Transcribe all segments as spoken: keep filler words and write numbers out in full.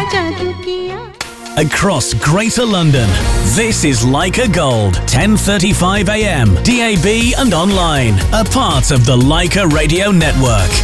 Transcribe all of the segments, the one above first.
जादू किया. Across Greater London, this is Leica Gold, ten thirty-five a m, D A B and online, a part of the Leica Radio Network.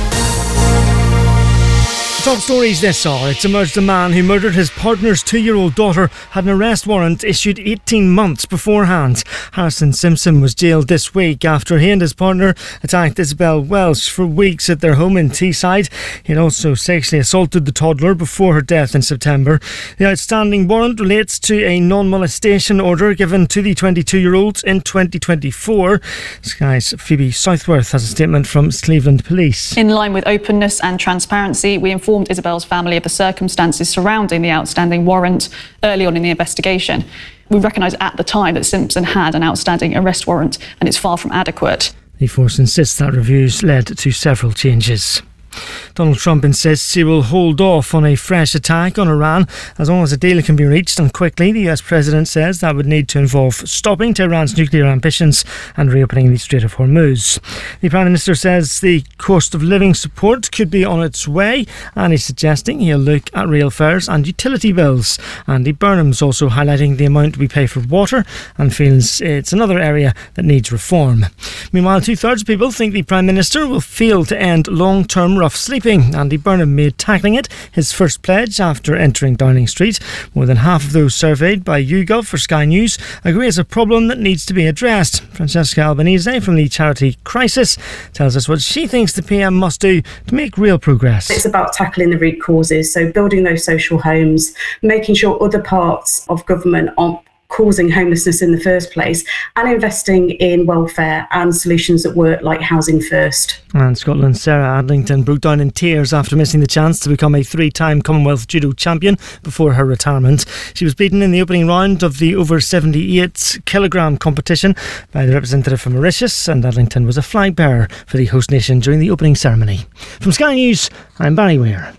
Top stories this hour. It's emerged a man who murdered his partner's two-year-old daughter had an arrest warrant issued eighteen months beforehand. Harrison Simpson was jailed this week after he and his partner attacked Isabel Welsh for weeks at their home in Teesside. He had also sexually assaulted the toddler before her death in September. The outstanding warrant relates to a non-molestation order given to the twenty-two-year-old in twenty twenty-four. Sky's Phoebe Southworth has a statement from Cleveland Police. In line with openness and transparency, we informed Isabel's family of the circumstances surrounding the outstanding warrant early on in the investigation. We recognised at the time that Simpson had an outstanding arrest warrant and it's far from adequate. The force insists that reviews led to several changes. Donald Trump insists he will hold off on a fresh attack on Iran as long as a deal can be reached and quickly. The U S president says that would need to involve stopping Tehran's nuclear ambitions and reopening the Strait of Hormuz. The Prime Minister says the cost of living support could be on its way and he's suggesting he'll look at rail fares and utility bills. Andy Burnham's also highlighting the amount we pay for water and feels it's another area that needs reform. Meanwhile, two-thirds of people think the Prime Minister will fail to end long-term rough sleeping. Andy Burnham made tackling it his first pledge after entering Downing Street. More than half of those surveyed by YouGov for Sky News agree it's a problem that needs to be addressed. Francesca Albanese from the charity Crisis tells us what she thinks the P M must do to make real progress. It's about tackling the root causes, so building those social homes, making sure other parts of government aren't causing homelessness in the first place, and investing in welfare and solutions that work, like Housing First. And Scotland's Sarah Adlington broke down in tears after missing the chance to become a three-time Commonwealth judo champion before her retirement. She was beaten in the opening round of the over seventy-eight kilogram competition by the representative from Mauritius, and Adlington was a flag bearer for the host nation during the opening ceremony. From Sky News, I'm Barry Weir.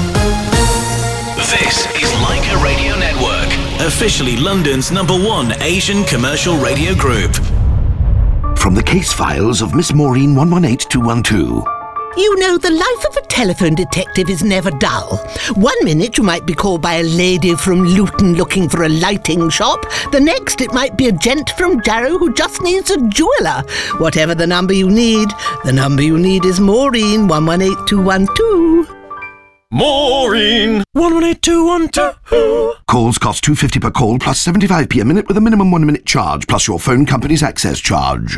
This is Leica Radio Network, officially London's number one Asian commercial radio group. From the case files of Miss Maureen one one eight two one two. You know, the life of a telephone detective is never dull. One minute you might be called by a lady from Luton looking for a lighting shop. The next it might be a gent from Jarrow who just needs a jeweller. Whatever the number you need, the number you need is Maureen one one eight two one two. Maureen one one eight two one two. Calls cost two pounds fifty per call plus seventy-five p a minute with a minimum one minute charge plus your phone company's access charge.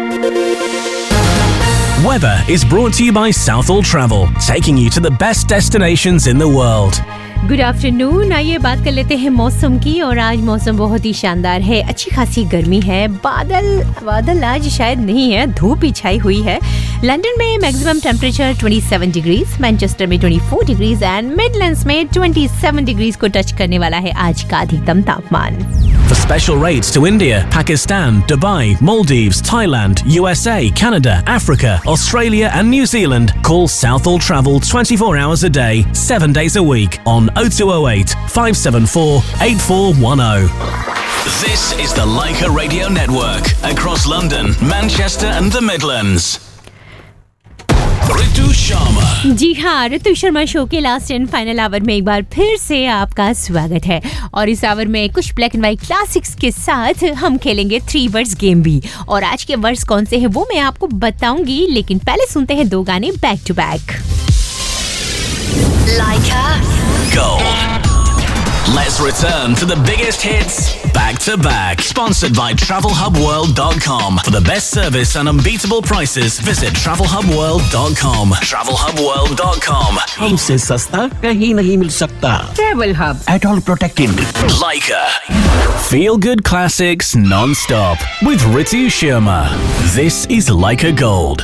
Weather is brought to you by Southall Travel, taking you to the best destinations in the world. Good afternoon. आइए बात कर लेते हैं मौसम की. और आज मौसम बहुत ही शानदार है. अच्छी खासी गर्मी है. बादल बादल आज शायद नहीं है, धूप ही छाई हुई है. लंदन में मैक्सिमम टेम्परेचर सत्ताईस डिग्रीज, मैनचेस्टर में चौबीस डिग्रीज एंड मिडलैंड्स में सत्ताईस डिग्रीज को टच करने वाला है आज का अधिकतम तापमान. For special rates to India, Pakistan, Dubai, Maldives, Thailand, U S A, Canada, Africa, Australia and New Zealand, call Southall Travel twenty-four hours a day, seven days a week on oh two oh eight, five seven four, eight four one oh. This is the Leica Radio Network, across London, Manchester and the Midlands. ऋतु शर्मा. जी हाँ, ऋतु Sharma show के last and final our में एक बार फिर से आपका स्वागत है. और इस आवर में कुछ ब्लैक एंड व्हाइट क्लासिक्स के साथ हम खेलेंगे थ्री वर्ड्स गेम भी. और आज के वर्ड्स कौन से हैं वो मैं आपको बताऊंगी, लेकिन पहले सुनते हैं दो गाने back to back. Leica Gold. Let's return to the biggest hits back to back. Sponsored by travel hub world dot com. For the best service and unbeatable prices, visit travel hub world dot com. travel hub world dot com. हमसे सस्ता कहीं नहीं मिल सकता. Travel Hub. At all protected. Leica. Feel good classics non-stop with Ritu Sharma. This is Leica Gold.